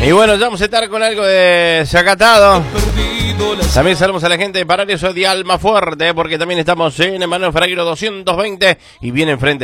Y bueno, ya vamos a estar con algo de Zacatado. También saludos a la gente de Paraíso de Almafuerte, porque también estamos en Manuel Fraguero 220 y viene enfrente